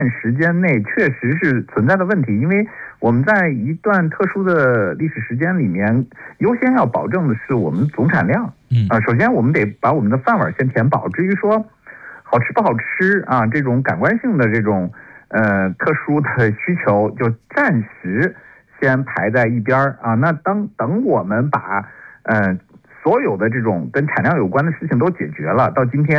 时间内确实是存在的问题，因为我们在一段特殊的历史时间里面，优先要保证的是我们总产量。首先我们得把我们的饭碗先填饱。至于说好吃不好吃啊，这种感官性的这种特殊的需求，就暂时先排在一边啊。那等我们把所有的这种跟产量有关的事情都解决了，到今天